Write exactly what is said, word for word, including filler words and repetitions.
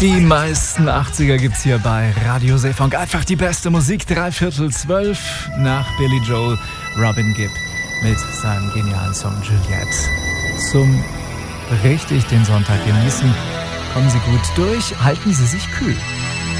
Die meisten achtziger gibt's hier bei Radio Seefunk. Einfach die beste Musik, dreiviertel zwölf nach Billy Joel, Robin Gibb mit seinem genialen Song Juliette. Zum richtig den Sonntag genießen, kommen Sie gut durch, halten Sie sich kühl.